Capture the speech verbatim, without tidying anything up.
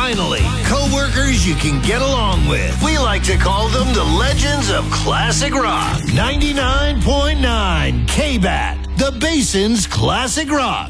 finally, co-workers you can get along with. We like to call them the legends of classic rock. ninety-nine point nine K-B A T, the Basin's Classic Rock.